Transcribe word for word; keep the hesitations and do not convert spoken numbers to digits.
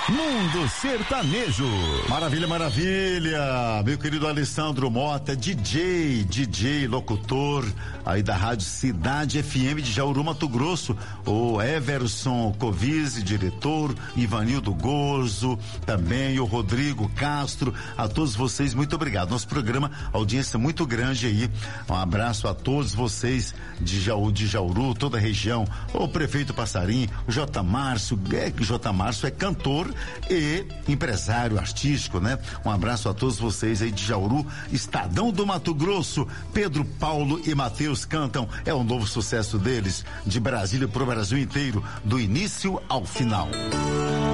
Mundo Sertanejo. Maravilha, maravilha. Meu querido Alessandro Mota, D J, D J, locutor aí da Rádio Cidade F M de Jauru, Mato Grosso. O Everson Covise, diretor, Ivanildo Gozo, também o Rodrigo Castro. A todos vocês, muito obrigado. Nosso programa, audiência muito grande aí. Um abraço a todos vocês de Jaú, de Jauru, toda a região. O prefeito Passarim, o J. Márcio, é que J. Márcio é cantor e empresário artístico, né? Um abraço a todos vocês aí de Jauru, Estadão do Mato Grosso. Pedro, Paulo e Matheus cantam, é um novo sucesso deles, de Brasília pro Brasil inteiro, do início ao final.